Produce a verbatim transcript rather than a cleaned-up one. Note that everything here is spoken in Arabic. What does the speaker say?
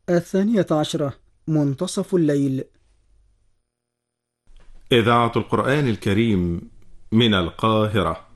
الثانية عشرة، منتصف الليل. إذاعة القرآن الكريم من القاهرة.